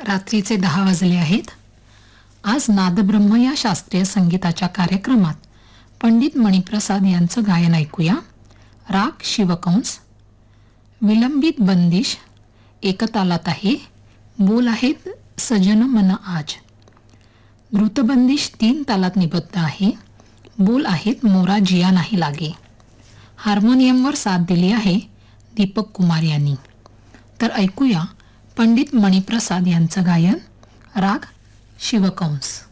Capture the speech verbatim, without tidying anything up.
रात्रीचे दहा वाजले आहेत. आज नादब्रह्म या शास्त्रीय संगीताच्या कार्यक्रमात पंडित मणिप्रसाद यांचं गायन ऐकूया. राग शिवकंस, विलंबित बंदिश एकतालात आहे. बोल आहेत सजन मन आज. द्रुतबंदिश तीन तालात निबद्ध आहे. बोल आहेत मोरा जिया नाही लागे. हार्मोनियमवर साथ दिली आहे दीपक कुमार यांनी. तर ऐकूया पंडित मणिप्रसाद यांचं गायन. राग शिवकंस.